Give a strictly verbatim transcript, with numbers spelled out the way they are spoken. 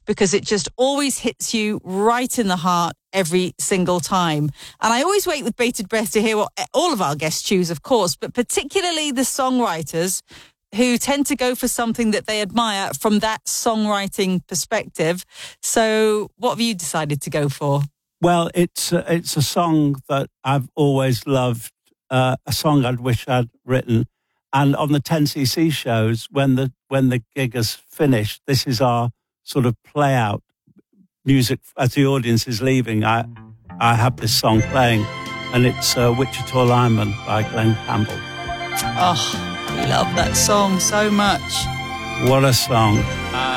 because it just always hits you right in the heart every single time. And I always wait with bated breath to hear what all of our guests choose, of course, but particularly the songwriters who tend to go for something that they admire from that songwriting perspective. So what have you decided to go for? Well, it's a, it's a song that I've always loved, uh, a song I'd wish I'd written. And on the ten C C shows, when the when the gig is finished, this is our sort of play out music as the audience is leaving. I I have this song playing, and it's uh, Wichita Lineman by Glenn Campbell. Oh, I love that song so much. What a song.